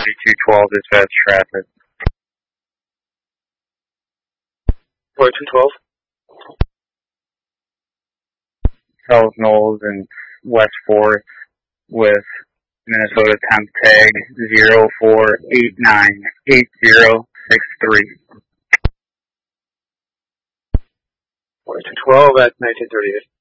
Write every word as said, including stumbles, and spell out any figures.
forty-two twelve, dispatch traffic. forty-two twelve. South Knowles and West fourth with Minnesota temp tag zero four eight nine eight zero six three. forty-two twelve at nineteen thirty-eight.